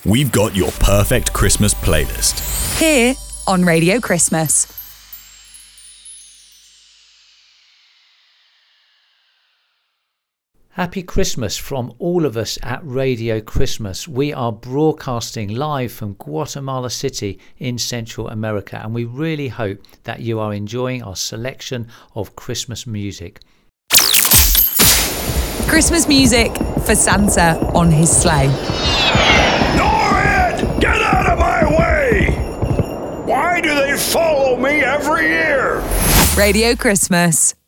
we've got your perfect Christmas playlist. Here on Radio Christmas. Happy Christmas from all of us at Radio Christmas. We are broadcasting live from Guatemala City in Central America, and we really hope that you are enjoying our selection of Christmas music. Christmas music for Santa on his sleigh. Norrid! Get out of my way! Why do they follow me every year? Radio Christmas.